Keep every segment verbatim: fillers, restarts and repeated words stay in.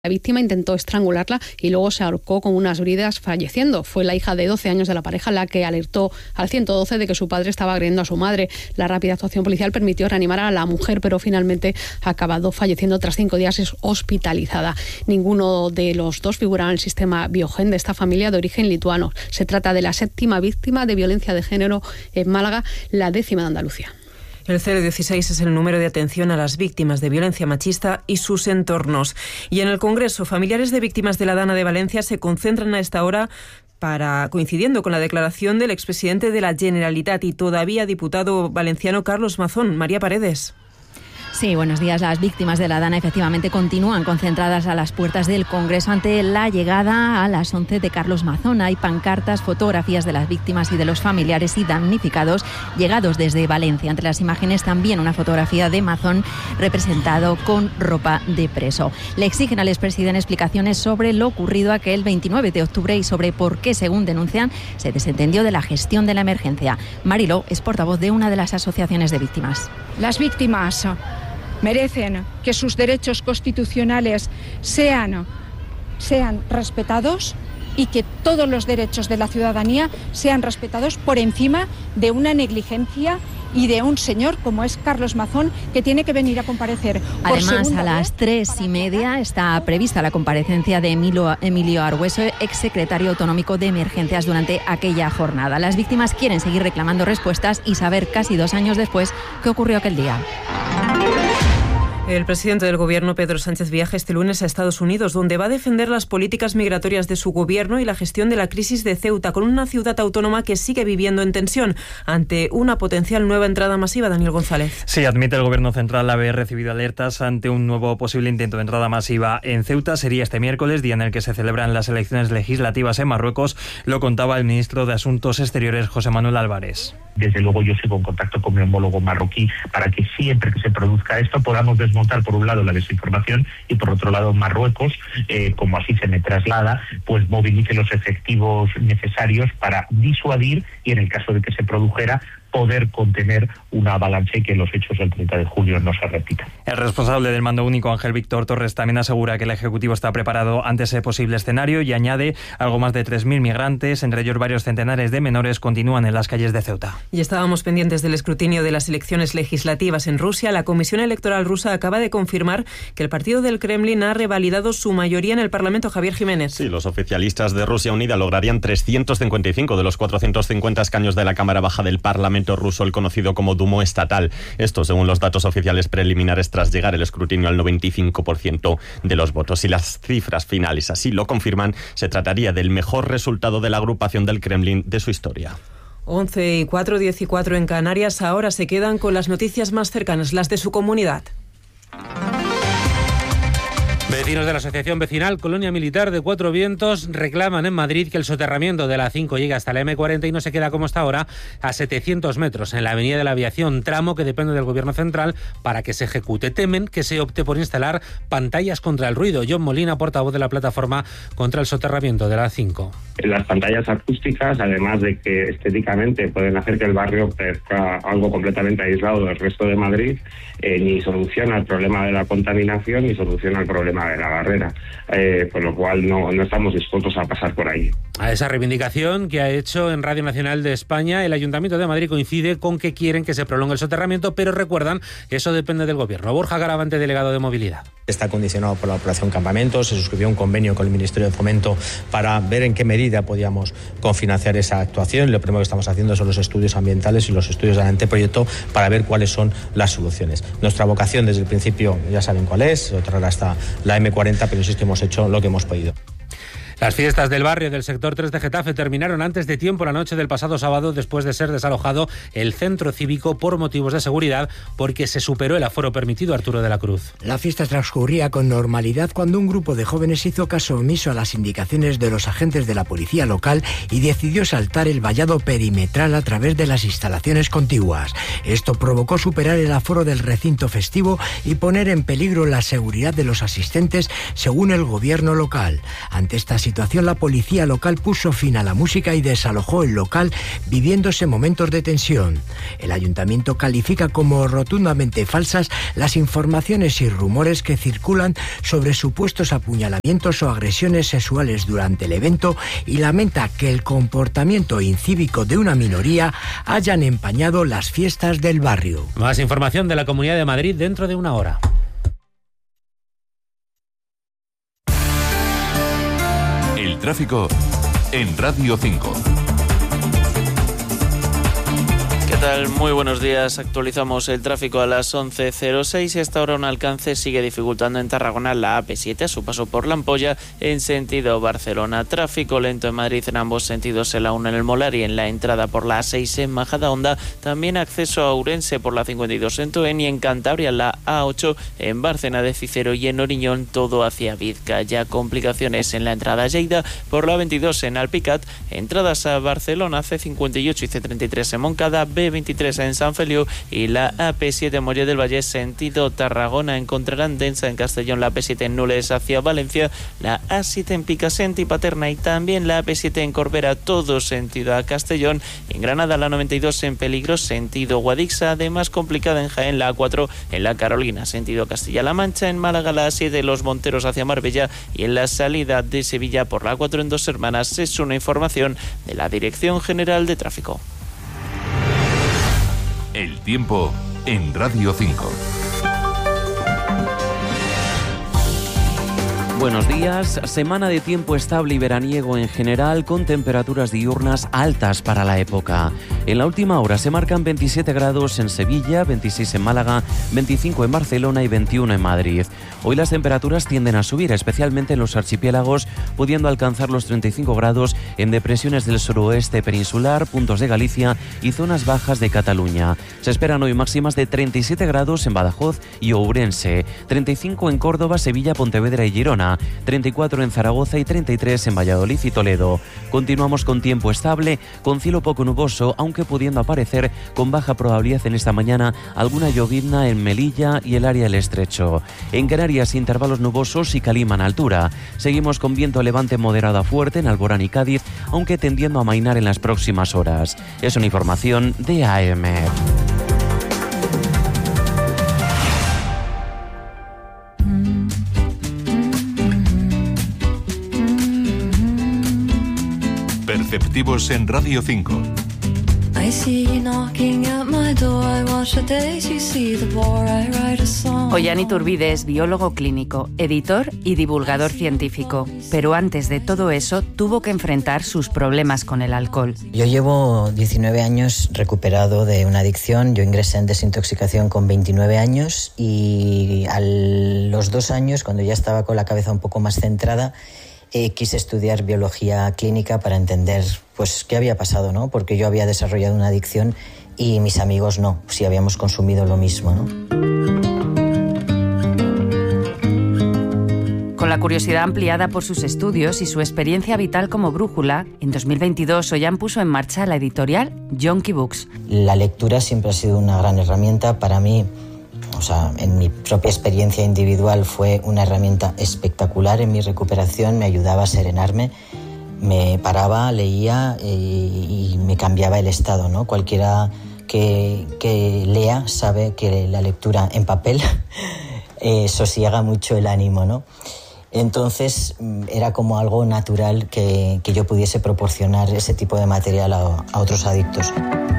La víctima intentó estrangularla y luego se ahorcó con unas bridas, falleciendo. Fue la hija de doce años de la pareja la que alertó al ciento doce de que su padre estaba agrediendo a su madre. La rápida actuación policial permitió reanimar a la mujer, pero finalmente ha acabado falleciendo tras cinco días es hospitalizada. Ninguno de los dos figuraba en el sistema Biogen de esta familia de origen lituano. Se trata de la séptima víctima de violencia de género en Málaga, la décima de Andalucía. El cero dieciséis es el número de atención a las víctimas de violencia machista y sus entornos. Y en el Congreso, familiares de víctimas de la Dana de Valencia se concentran a esta hora para coincidiendo con la declaración del expresidente de la Generalitat y todavía diputado valenciano Carlos Mazón. María Paredes. Sí, buenos días. Las víctimas de la Dana efectivamente continúan concentradas a las puertas del Congreso ante la llegada a las once de Carlos Mazón. Hay pancartas, fotografías de las víctimas y de los familiares y damnificados llegados desde Valencia. Entre las imágenes también una fotografía de Mazón representado con ropa de preso. Le exigen al expresidente explicaciones sobre lo ocurrido aquel veintinueve de octubre y sobre por qué, según denuncian, se desentendió de la gestión de la emergencia. Mariló es portavoz de una de las asociaciones de víctimas. Las víctimas merecen que sus derechos constitucionales sean, sean respetados y que todos los derechos de la ciudadanía sean respetados por encima de una negligencia y de un señor como es Carlos Mazón, que tiene que venir a comparecer. Además, a las tres y media está prevista la comparecencia de Emilio, Emilio Argueso, exsecretario autonómico de Emergencias, durante aquella jornada. Las víctimas quieren seguir reclamando respuestas y saber casi dos años después qué ocurrió aquel día. El presidente del Gobierno, Pedro Sánchez, viaja este lunes a Estados Unidos, donde va a defender las políticas migratorias de su gobierno y la gestión de la crisis de Ceuta, con una ciudad autónoma que sigue viviendo en tensión ante una potencial nueva entrada masiva. Daniel González. Sí, admite el Gobierno central haber recibido alertas ante un nuevo posible intento de entrada masiva en Ceuta. Sería este miércoles, día en el que se celebran las elecciones legislativas en Marruecos. Lo contaba el ministro de Asuntos Exteriores, José Manuel Álvarez. Desde luego yo sigo en contacto con mi homólogo marroquí para que siempre que se produzca esto podamos desmontar por un lado la desinformación y por otro lado Marruecos, eh, como así se me traslada, pues movilice los efectivos necesarios para disuadir y en el caso de que se produjera poder contener una avalancha y que los hechos del treinta de julio no se repitan. El responsable del mando único, Ángel Víctor Torres, también asegura que el Ejecutivo está preparado ante ese posible escenario y añade algo más de tres mil migrantes, entre ellos varios centenares de menores, continúan en las calles de Ceuta. Y estábamos pendientes del escrutinio de las elecciones legislativas en Rusia. La Comisión Electoral rusa acaba de confirmar que el partido del Kremlin ha revalidado su mayoría en el Parlamento. Javier Jiménez. Sí, los oficialistas de Rusia Unida lograrían trescientos cincuenta y cinco de los cuatrocientos cincuenta escaños de la Cámara Baja del Parlamento ruso, el conocido como Dumo estatal. Esto según los datos oficiales preliminares tras llegar el escrutinio al noventa y cinco por ciento de los votos. Y las cifras finales así lo confirman, se trataría del mejor resultado de la agrupación del Kremlin de su historia. once y cuatro, diez y cuatro en Canarias. Ahora se quedan con las noticias más cercanas, las de su comunidad. Vecinos de la Asociación Vecinal Colonia Militar de Cuatro Vientos reclaman en Madrid que el soterramiento de la A cinco llegue hasta la eme cuarenta y no se queda como está ahora a setecientos metros en la Avenida de la Aviación, tramo que depende del Gobierno central para que se ejecute. Temen que se opte por instalar pantallas contra el ruido. John Molina, portavoz de la plataforma contra el soterramiento de la A cinco. Las pantallas acústicas, además de que estéticamente pueden hacer que el barrio parezca algo completamente aislado del resto de Madrid, eh, ni soluciona el problema de la contaminación ni soluciona el problema de la barrera, eh, por lo cual no, no estamos dispuestos a pasar por ahí. A esa reivindicación que ha hecho en Radio Nacional de España, el Ayuntamiento de Madrid coincide con que quieren que se prolongue el soterramiento, pero recuerdan que eso depende del Gobierno. Borja Garavante, delegado de Movilidad. Está condicionado por la Operación Campamento, se suscribió un convenio con el Ministerio de Fomento para ver en qué medida podíamos cofinanciar esa actuación. Lo primero que estamos haciendo son los estudios ambientales y los estudios del anteproyecto para ver cuáles son las soluciones. Nuestra vocación desde el principio, ya saben cuál es, soterrar hasta la eme cuarenta, pero insisto, hemos hecho lo que hemos podido. Las fiestas del barrio del sector tres de Getafe terminaron antes de tiempo la noche del pasado sábado después de ser desalojado el centro cívico por motivos de seguridad porque se superó el aforo permitido. Arturo de la Cruz. La fiesta transcurría con normalidad cuando un grupo de jóvenes hizo caso omiso a las indicaciones de los agentes de la policía local y decidió saltar el vallado perimetral a través de las instalaciones contiguas. Esto provocó superar el aforo del recinto festivo y poner en peligro la seguridad de los asistentes, según el gobierno local. Ante esta situación, situación, la policía local puso fin a la música y desalojó el local, viviéndose momentos de tensión. El ayuntamiento califica como rotundamente falsas las informaciones y rumores que circulan sobre supuestos apuñalamientos o agresiones sexuales durante el evento y lamenta que el comportamiento incívico de una minoría hayan empañado las fiestas del barrio. Más información de la Comunidad de Madrid dentro de una hora. El tráfico en Radio cinco. ¿Qué tal? Muy buenos días. Actualizamos el tráfico a las once cero seis y hasta ahora un alcance sigue dificultando en Tarragona la A P siete a su paso por La Ampolla en sentido Barcelona. Tráfico lento en Madrid en ambos sentidos en la uno en el Molar y en la entrada por la A seis en Majadahonda. También acceso a Ourense por la cincuenta y dos en Toen y en Cantabria la A ocho en Bárcena de Cicero y en Oriñón todo hacia Vizcaya. Complicaciones en la entrada a Lleida por la veintidós en Alpicat, entradas a Barcelona C cincuenta y ocho y C treinta y tres en Moncada, B veintitrés en San Feliu y la A P siete en Mollé del Valle sentido Tarragona. Encontrarán densa en Castellón la A P siete en Nules hacia Valencia, la A siete en Picassent y Paterna y también la A P siete en Corbera, todo sentido a Castellón. En Granada la noventa y dos en peligro sentido Guadixa, además complicada en Jaén la A cuatro en la Carolina sentido Castilla-La Mancha, en Málaga la A siete Los Monteros hacia Marbella y en la salida de Sevilla por la A cuatro en Dos Hermanas. Es una información de la Dirección General de Tráfico. El tiempo en Radio cinco. Buenos días. Semana de tiempo estable y veraniego en general, con temperaturas diurnas altas para la época. En la última hora se marcan veintisiete grados en Sevilla, veintiséis en Málaga, veinticinco en Barcelona y veintiuno en Madrid. Hoy las temperaturas tienden a subir, especialmente en los archipiélagos, pudiendo alcanzar los treinta y cinco grados en depresiones del suroeste peninsular, puntos de Galicia y zonas bajas de Cataluña. Se esperan hoy máximas de treinta y siete grados en Badajoz y Ourense, treinta y cinco en Córdoba, Sevilla, Pontevedra y Girona, treinta y cuatro en Zaragoza y treinta y tres en Valladolid y Toledo. Continuamos con tiempo estable, con cielo poco nuboso, aunque pudiendo aparecer con baja probabilidad en esta mañana alguna llovizna en Melilla y el área del Estrecho. En Canarias, intervalos nubosos y calima en altura. Seguimos con viento levante moderado a fuerte en Alborán y Cádiz, aunque tendiendo a amainar en las próximas horas. Es una información de A M. Perceptivos en Radio cinco. Ollán Iturbide es biólogo clínico, editor y divulgador científico, pero antes de todo eso tuvo que enfrentar sus problemas con el alcohol. Yo llevo diecinueve años recuperado de una adicción. Yo ingresé en desintoxicación con veintinueve años y a los dos años, cuando ya estaba con la cabeza un poco más centrada, Eh, quise estudiar biología clínica para entender pues qué había pasado, ¿no? Porque yo había desarrollado una adicción y mis amigos no, si habíamos consumido lo mismo, ¿no? Con la curiosidad ampliada por sus estudios y su experiencia vital como brújula, en dos mil veintidós Ollán puso en marcha la editorial Yonki Books. La lectura siempre ha sido una gran herramienta para mí. O sea, en mi propia experiencia individual fue una herramienta espectacular en mi recuperación, me ayudaba a serenarme, me paraba, leía y, y me cambiaba el estado, ¿no? Cualquiera que, que lea sabe que la lectura en papel eh, sosiega mucho el ánimo, ¿no? Entonces era como algo natural que, que yo pudiese proporcionar ese tipo de material a, a otros adictos.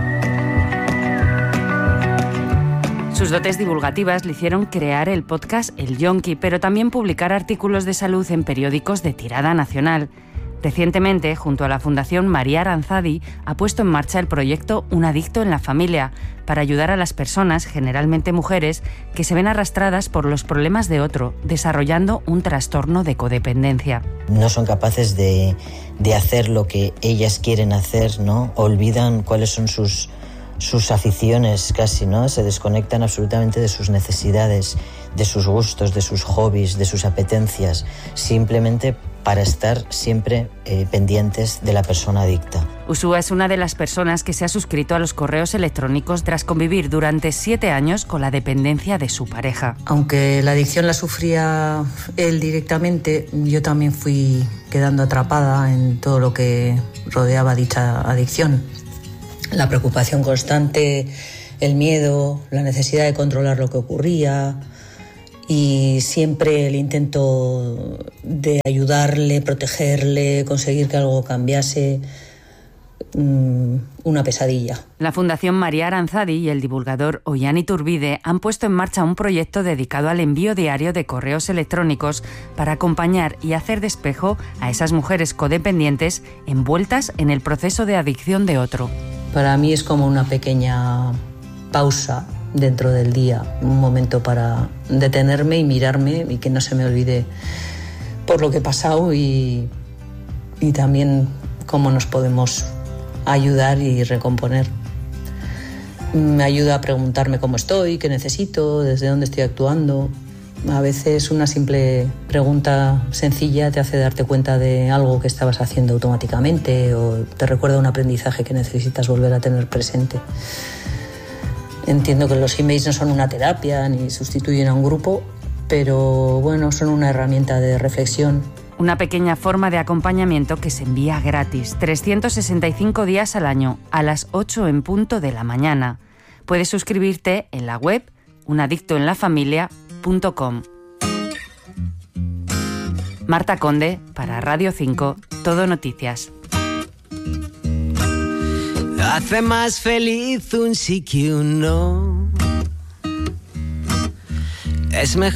Sus dotes divulgativas le hicieron crear el podcast El Yonki, pero también publicar artículos de salud en periódicos de tirada nacional. Recientemente, junto a la Fundación María Aranzadi, ha puesto en marcha el proyecto Un adicto en la familia, para ayudar a las personas, generalmente mujeres, que se ven arrastradas por los problemas de otro, desarrollando un trastorno de codependencia. No son capaces de, de hacer lo que ellas quieren hacer, ¿no? Olvidan cuáles son sus... sus aficiones casi, ¿no? Se desconectan absolutamente de sus necesidades, de sus gustos, de sus hobbies, de sus apetencias, simplemente para estar siempre eh, pendientes de la persona adicta. Ursúa es una de las personas que se ha suscrito a los correos electrónicos tras convivir durante siete años con la dependencia de su pareja. Aunque la adicción la sufría él directamente, yo también fui quedando atrapada en todo lo que rodeaba dicha adicción. La preocupación constante, el miedo, la necesidad de controlar lo que ocurría y siempre el intento de ayudarle, protegerle, conseguir que algo cambiase. Una pesadilla. La Fundación María Aranzadi y el divulgador Ollán Iturbide han puesto en marcha un proyecto dedicado al envío diario de correos electrónicos para acompañar y hacer de espejo a esas mujeres codependientes envueltas en el proceso de adicción de otro. Para mí es como una pequeña pausa dentro del día, un momento para detenerme y mirarme y que no se me olvide por lo que he pasado y, y también cómo nos podemos ayudar y recomponer. Me ayuda a preguntarme cómo estoy, qué necesito, desde dónde estoy actuando. A veces una simple pregunta sencilla te hace darte cuenta de algo que estabas haciendo automáticamente o te recuerda un aprendizaje que necesitas volver a tener presente. Entiendo que los emails no son una terapia ni sustituyen a un grupo, pero bueno, son una herramienta de reflexión. Una pequeña forma de acompañamiento que se envía gratis, trescientos sesenta y cinco días al año, a las ocho en punto de la mañana. Puedes suscribirte en la web un adicto en la familia punto com. Marta Conde, para Radio cinco, Todo Noticias. Hace más feliz un sí que un no. Es mejor